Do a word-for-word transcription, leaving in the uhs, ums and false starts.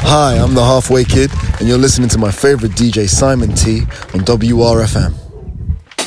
Hi, I'm the Halfway Kid, and you're listening to my favorite D J Simon T on W R F M.